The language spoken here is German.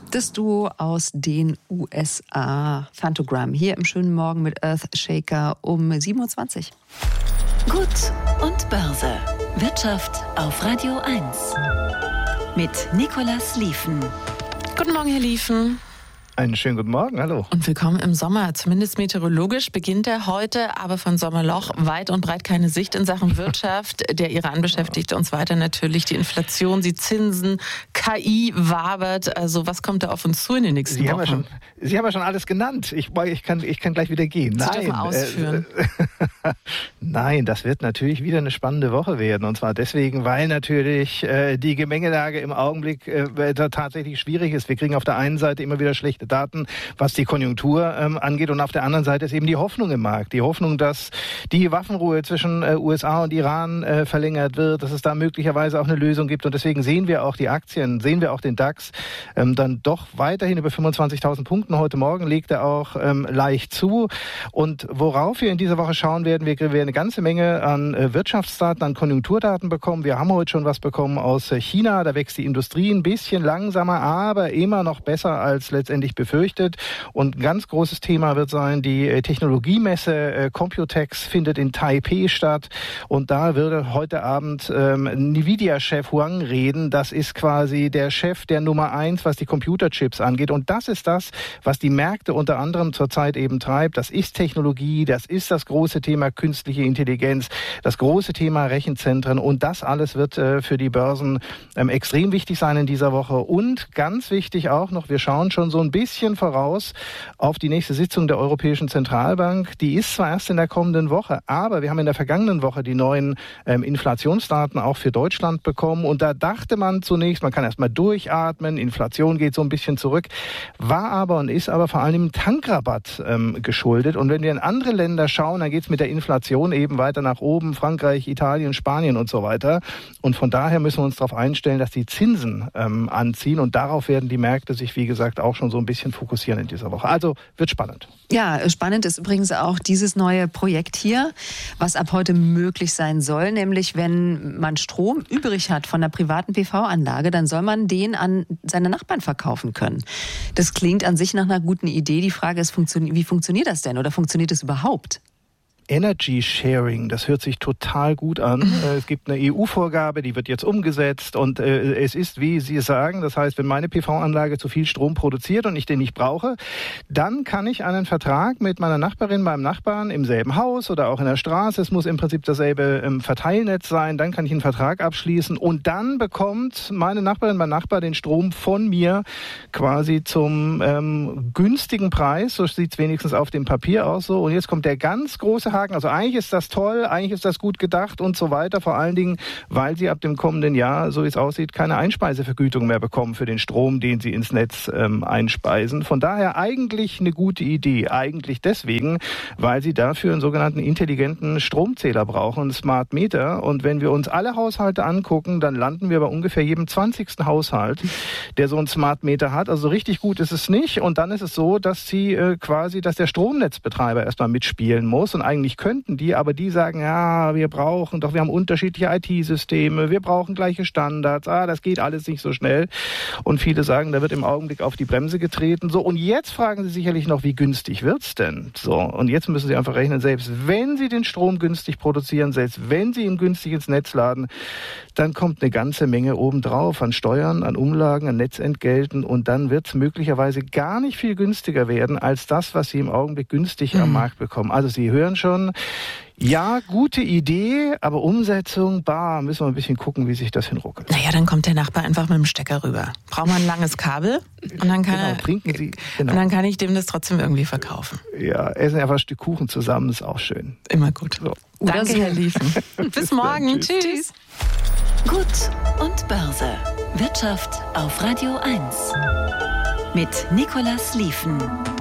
Das Duo aus den USA, Phantogram, hier im schönen Morgen mit Earthshaker um 7.20 Uhr. Gut und Börse. Wirtschaft auf Radio 1. Mit Nicolas Lieven. Guten Morgen, Herr Lieven. Einen schönen guten Morgen, hallo. Und willkommen im Sommer. Zumindest meteorologisch beginnt er heute, aber von Sommerloch weit und breit keine Sicht in Sachen Wirtschaft. Der Iran beschäftigt uns weiter natürlich, die Inflation, die Zinsen, KI wabert. Also was kommt da auf uns zu in den nächsten Wochen? Sie haben ja schon alles genannt. Ich kann gleich wieder gehen. Sie dürfen ausführen. Nein, das wird natürlich wieder eine spannende Woche werden. Und zwar deswegen, weil natürlich die Gemengelage im Augenblick tatsächlich schwierig ist. Wir kriegen auf der einen Seite immer wieder schlechte Daten, was die Konjunktur angeht. Und auf der anderen Seite ist eben die Hoffnung im Markt. Die Hoffnung, dass die Waffenruhe zwischen USA und Iran verlängert wird, dass es da möglicherweise auch eine Lösung gibt. Und deswegen sehen wir auch die Aktien, sehen wir auch den DAX dann doch weiterhin über 25.000 Punkten. Heute Morgen legt er auch leicht zu. Und worauf wir in dieser Woche schauen werden, wir werden eine ganze Menge an Wirtschaftsdaten, an Konjunkturdaten bekommen. Wir haben heute schon was bekommen aus China. Da wächst die Industrie ein bisschen langsamer, aber immer noch besser als letztendlich befürchtet. Und ein ganz großes Thema wird sein, die Technologiemesse Computex findet in Taipei statt. Und da würde heute Abend Nvidia-Chef Huang reden. Das ist quasi der Chef der Nummer 1, was die Computerchips angeht. Und das ist das, was die Märkte unter anderem zurzeit eben treibt. Das ist Technologie, das ist das große Thema künstliche Intelligenz, das große Thema Rechenzentren. Und das alles wird für die Börsen extrem wichtig sein in dieser Woche. Und ganz wichtig auch noch, wir schauen schon so ein bisschen voraus auf die nächste Sitzung der Europäischen Zentralbank. Die ist zwar erst in der kommenden Woche, aber wir haben in der vergangenen Woche die neuen Inflationsdaten auch für Deutschland bekommen. Und da dachte man zunächst, man kann erst mal durchatmen, Inflation geht so ein bisschen zurück, war aber und ist aber vor allem im Tankrabatt geschuldet. Und wenn wir in andere Länder schauen, dann geht es mit der Inflation eben weiter nach oben, Frankreich, Italien, Spanien und so weiter. Und von daher müssen wir uns darauf einstellen, dass die Zinsen anziehen. Und darauf werden die Märkte sich, wie gesagt, auch schon so ein bisschen fokussieren in dieser Woche. Also wird spannend. Ja, spannend ist übrigens auch dieses neue Projekt hier, was ab heute möglich sein soll. Nämlich, wenn man Strom übrig hat von einer privaten PV-Anlage, dann soll man den an seine Nachbarn verkaufen können. Das klingt an sich nach einer guten Idee. Die Frage ist, wie funktioniert das denn oder funktioniert es überhaupt? Energy Sharing, das hört sich total gut an. Es gibt eine EU-Vorgabe, die wird jetzt umgesetzt und es ist, wie Sie sagen, das heißt, wenn meine PV-Anlage zu viel Strom produziert und ich den nicht brauche, dann kann ich einen Vertrag mit meiner Nachbarin, meinem Nachbarn im selben Haus oder auch in der Straße, es muss im Prinzip dasselbe Verteilnetz sein, dann kann ich einen Vertrag abschließen und dann bekommt meine Nachbarin, mein Nachbar den Strom von mir quasi zum günstigen Preis, so sieht es wenigstens auf dem Papier aus so. Und jetzt kommt der ganz große Haken. Also eigentlich ist das toll, eigentlich ist das gut gedacht und so weiter. Vor allen Dingen, weil sie ab dem kommenden Jahr, so wie es aussieht, keine Einspeisevergütung mehr bekommen für den Strom, den sie ins Netz einspeisen. Von daher eigentlich eine gute Idee. Eigentlich deswegen, weil sie dafür einen sogenannten intelligenten Stromzähler brauchen, einen Smart Meter. Und wenn wir uns alle Haushalte angucken, dann landen wir bei ungefähr jedem 20. Haushalt, der so einen Smart Meter hat. Also richtig gut ist es nicht. Und dann ist es so, dass dass der Stromnetzbetreiber erstmal mitspielen muss und eigentlich könnten die, aber die sagen, ja, wir haben unterschiedliche IT-Systeme, wir brauchen gleiche Standards, das geht alles nicht so schnell. Und viele sagen, da wird im Augenblick auf die Bremse getreten. So, und jetzt fragen sie sicherlich noch, wie günstig wird's denn? So, und jetzt müssen sie einfach rechnen, selbst wenn sie den Strom günstig produzieren, selbst wenn sie ihn günstig ins Netz laden, dann kommt eine ganze Menge obendrauf an Steuern, an Umlagen, an Netzentgelten und dann wird's möglicherweise gar nicht viel günstiger werden als das, was sie im Augenblick günstig am Markt bekommen. Also Sie hören schon, ja, gute Idee, aber Umsetzung, müssen wir ein bisschen gucken, wie sich das hinruckelt. Naja, dann kommt der Nachbar einfach mit dem Stecker rüber. Braucht man ein langes Kabel und dann dann kann ich dem das trotzdem irgendwie verkaufen. Ja, essen einfach ein Stück Kuchen zusammen, ist auch schön. Immer gut. So. Danke, Herr Lieven. Bis morgen. Tschüss. Gut und Börse. Wirtschaft auf Radio 1. Mit Nicolas Lieven.